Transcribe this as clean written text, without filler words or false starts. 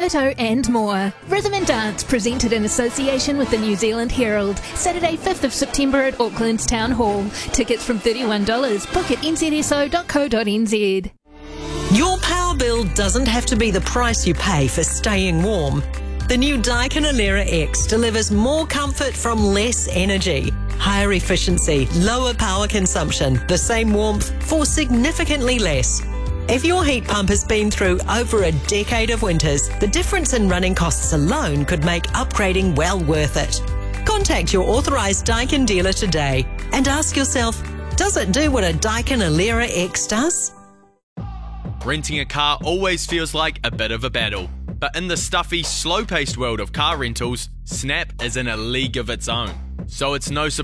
photo and more. Rhythm and Dance, presented in association with the New Zealand Herald. Saturday 5th of September at Auckland's Town Hall. Tickets from $31. Book at nzso.co.nz. Your power bill doesn't have to be the price you pay for staying warm. The new Daikin Alera X delivers more comfort from less energy, higher efficiency, lower power consumption, the same warmth for significantly less. If your heat pump has been through over a decade of winters, the difference in running costs alone could make upgrading well worth it. Contact your authorised Daikin dealer today and ask yourself, does it do what a Daikin Alera X does? Renting a car always feels like a bit of a battle. But in the stuffy, slow-paced world of car rentals, Snap is in a league of its own. So it's no surprise